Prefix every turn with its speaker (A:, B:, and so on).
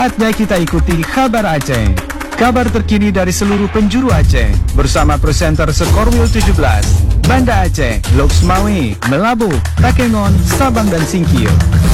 A: Saatnya kita ikuti Kabar Aceh. Kabar terkini dari seluruh penjuru Aceh bersama presenter Skorwil 17, Banda Aceh, Loksmawe, Melabu, Takengon, Sabang dan Singkil.